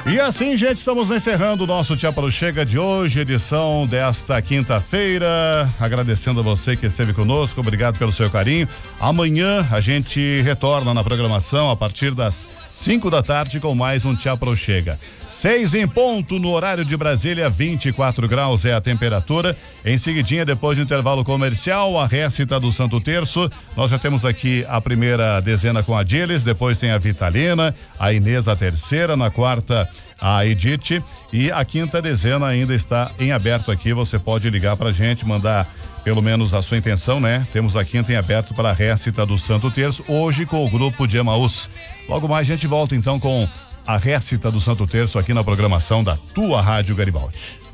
E assim, gente, estamos encerrando o nosso Tchau Para o Chega de hoje, edição desta quinta-feira. Agradecendo a você que esteve conosco, obrigado pelo seu carinho. Amanhã a gente retorna na programação a partir das 5 da tarde com mais um Tchau Para o Chega. 6 em ponto no horário de Brasília, 24 graus é a temperatura. Em seguidinha, depois do intervalo comercial, a récita do Santo Terço. Nós já temos aqui a primeira dezena com a Diles, depois tem a Vitalina, a Inês a terceira, na quarta a Edith e a quinta dezena ainda está em aberto aqui. Você pode ligar pra gente, mandar pelo menos a sua intenção, né? Temos a quinta em aberto para a récita do Santo Terço, hoje com o grupo de Emaús. Logo mais a gente volta então com a récita do Santo Terço aqui na programação da tua Rádio Garibaldi.